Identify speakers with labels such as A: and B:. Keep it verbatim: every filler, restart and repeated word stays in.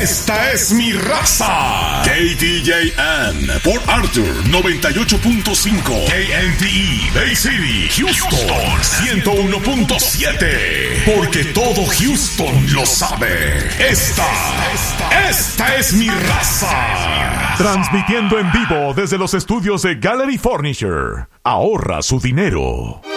A: Esta es mi raza. K D J M por Arthur noventa y ocho punto cinco. K M T E Bay City, Houston ciento uno punto siete. Porque todo Houston lo sabe. Esta, esta es mi raza. Transmitiendo en vivo desde los estudios de Gallery Furniture. Ahorra su dinero.